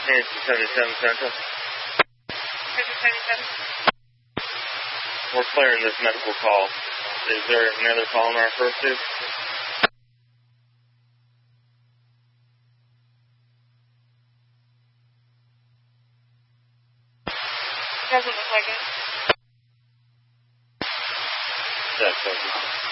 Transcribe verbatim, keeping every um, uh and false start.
It's seventy-seven Central. seventy-seven. We're clearing this medical call. Is there another call in our first two? Doesn't look like it. That's okay.